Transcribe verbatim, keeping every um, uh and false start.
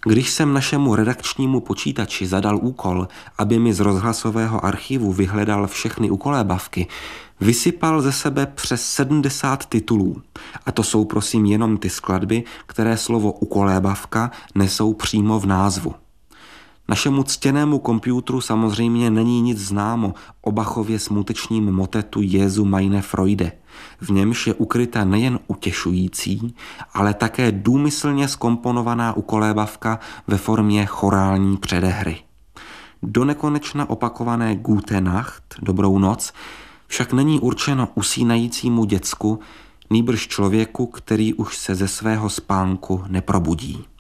Když jsem našemu redakčnímu počítači zadal úkol, aby mi z rozhlasového archivu vyhledal všechny ukolébavky, vysypal ze sebe přes sedmdesát titulů. A to jsou prosím jenom ty skladby, které slovo ukolébavka nesou přímo v názvu. Našemu ctěnému kompjútru samozřejmě není nic známo o Bachově smutečním motetu Jesu meine Freude. V němž je ukryta nejen utěšující, ale také důmyslně zkomponovaná ukolébavka ve formě chorální předehry. Donekonečna opakované Gute Nacht, dobrou noc, však není určeno usínajícímu děcku, nýbrž člověku, který už se ze svého spánku neprobudí.